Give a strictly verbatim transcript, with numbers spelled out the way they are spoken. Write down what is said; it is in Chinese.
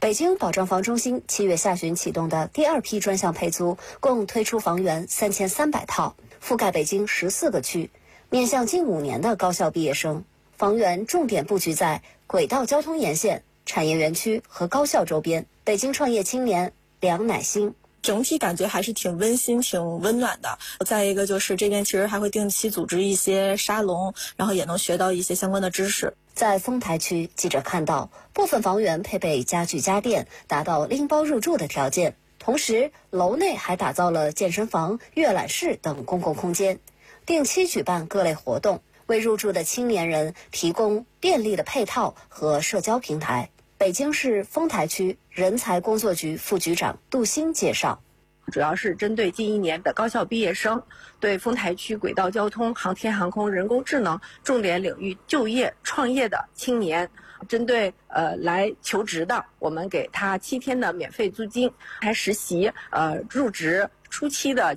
北京保障房中心七月下旬启动的第二批专项配租，共推出房源三千三百套，覆盖北京十四个区，面向近五年的高校毕业生。房源重点布局在轨道交通沿线、产业园区和高校周边。北京创业青年梁乃馨。 整体感觉还是挺温馨、挺温暖的。再一个就是这边其实还会定期组织一些沙龙，然后也能学到一些相关的知识。 在丰台区，记者看到部分房源配备家具家电，达到拎包入住的条件。同时，楼内还打造了健身房、阅览室等公共空间，定期举办各类活动，为入住的青年人提供便利的配套和社交平台。北京市丰台区人才工作局副局长杜鑫介绍， 主要是针对近一年的高校毕业生，对丰台区轨道交通、航天航空、人工智能重点领域就业创业的青年，针对呃来求职的，我们给他七天的免费租金，还实习呃入职初期的